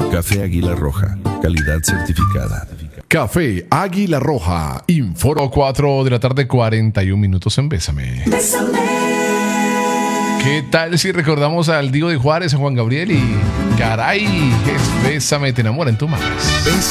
Café Águila Roja, calidad certificada. Café Águila Roja, Inforo 4 de la tarde, 41 minutos en Bésame. ¿Qué tal si recordamos al Divo de Juárez, a Juan Gabriel? Y caray, es Bésame, te enamora en tu más.